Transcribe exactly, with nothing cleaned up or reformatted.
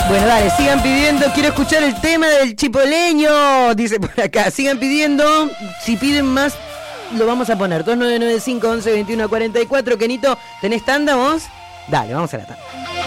Bueno, dale, sigan pidiendo, quiero escuchar el tema del chipoleño, dice por acá, sigan pidiendo, si piden más, lo vamos a poner, dos nueve nueve cinco, once, veintiuno, cuarenta y cuatro, Kenito, ¿tenés tanda vos? Dale, vamos a la tanda.